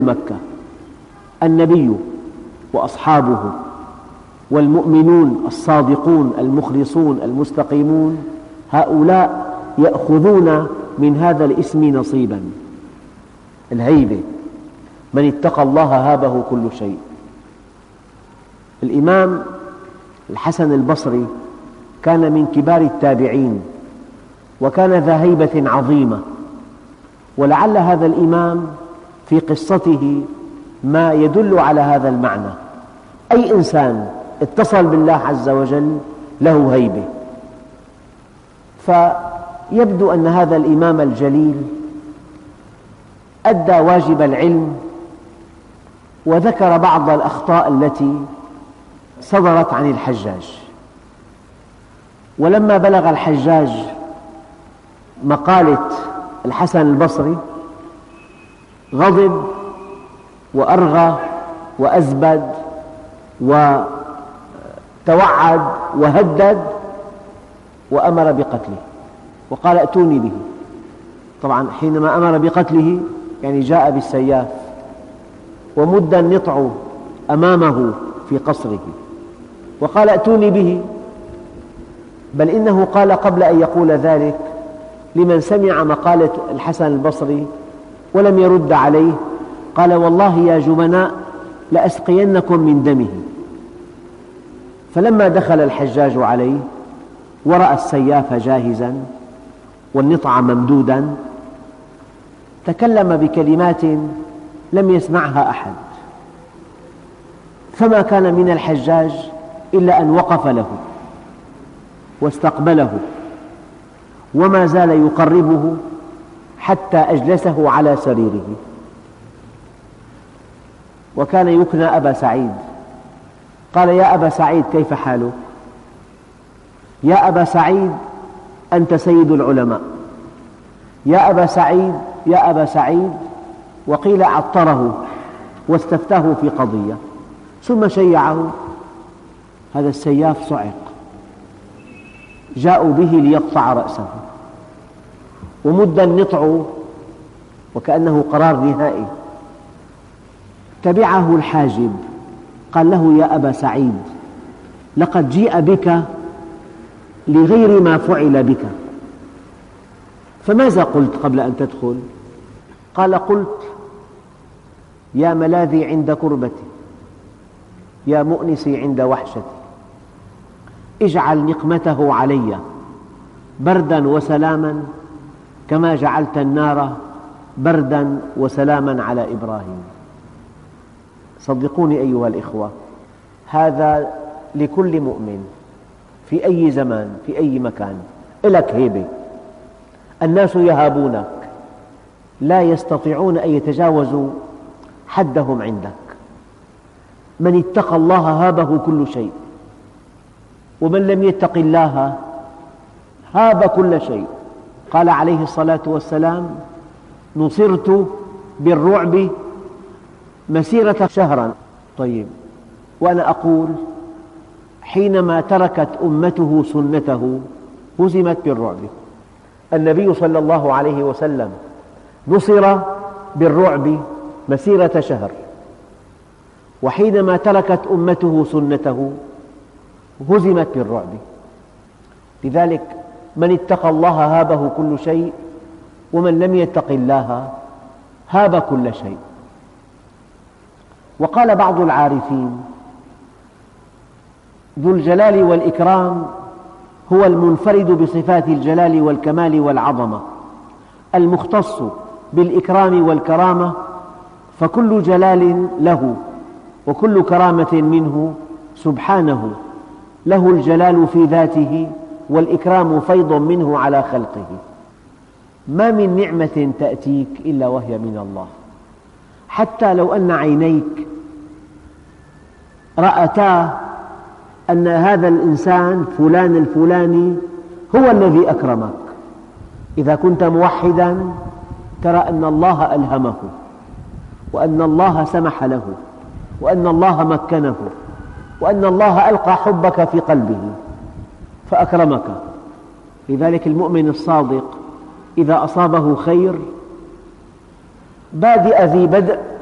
مكة النبي وأصحابه والمؤمنون الصادقون المخلصون المستقيمون، هؤلاء يأخذون من هذا الاسم نصيبا. الهيبة، من اتقى الله هابه كل شيء. الإمام الحسن البصري كان من كبار التابعين، وكان ذا هيبة عظيمة، ولعل هذا الإمام في قصته ما يدل على هذا المعنى. أي إنسان اتصل بالله عز وجل له هيبة. فيبدو أن هذا الإمام الجليل أدى واجب العلم، وذكر بعض الأخطاء التي صدرت عن الحجاج. ولما بلغ الحجاج مقالة الحسن البصري غضب وأرغى وأزبد وتوعد وهدد وأمر بقتله، وقال ائتوني به. طبعا حينما أمر بقتله يعني جاء بالسياف ومد النطع أمامه في قصره وقال ائتوني به. بل إنه قال قبل أن يقول ذلك لمن سمع مقالة الحسن البصري ولم يرد عليه، قال: والله يا جبناء لأسقينكم من دمه. فلما دخل الحجاج عليه ورأى السياف جاهزا والنطع ممدودا، تكلم بكلمات لم يسمعها أحد، فما كان من الحجاج إلا أن وقف له واستقبله، وما زال يقربه حتى أجلسه على سريره. وكان يكنى أبا سعيد. قال: يا أبا سعيد كيف حالك؟ يا أبا سعيد أنت سيد العلماء، يا أبا سعيد يا أبا سعيد. وقيل عطره واستفتاه في قضية، ثم شيعه. هذا السياف صعق، جاءوا به ليقطع رأسه، ومد النطع وكأنه قرار نهائي. تبعه الحاجب قال له: يا أبا سعيد لقد جيء بك لغير ما فعل بك، فماذا قلت قبل أن تدخل؟ قال: قلت: يا ملاذي عند كربتي، يا مؤنسي عند وحشتي، اجعل نقمته علي بردا وسلاما كما جعلت النار بردا وسلاما على إبراهيم. صدقوني أيها الإخوة، هذا لكل مؤمن في أي زمان في أي مكان. لك هيبة، الناس يهابونك، لا يستطيعون أن يتجاوزوا حدهم عندك. من اتقى الله هابه كل شيء، ومن لم يتق الله هاب كل شيء. قال عليه الصلاة والسلام: نصرت بالرعب مسيرة شهرا. طيب، وأنا أقول حينما تركت أمته سنته هزمت بالرعب. النبي صلى الله عليه وسلم نصر بالرعب مسيرة شهر، وحينما تركت أمته سنته هزمت بالرعب. لذلك من اتقى الله هابه كل شيء، ومن لم يتق الله هاب كل شيء. وقال بعض العارفين: ذو الجلال والإكرام هو المنفرد بصفات الجلال والكمال والعظمة، المختص بالإكرام والكرامة، فكل جلال له وكل كرامة منه سبحانه، له الجلال في ذاته والإكرام فيض منه على خلقه. ما من نعمة تأتيك إلا وهي من الله، حتى لو أن عينيك رأتا أن هذا الإنسان فلان الفلاني هو الذي أكرمك. إذا كنت موحدا ترى أن الله ألهمه، وأن الله سمح له، وأن الله مكنه، وأن الله ألقى حبك في قلبه فأكرمك. لذلك المؤمن الصادق إذا أصابه خير بادئ ذي بدء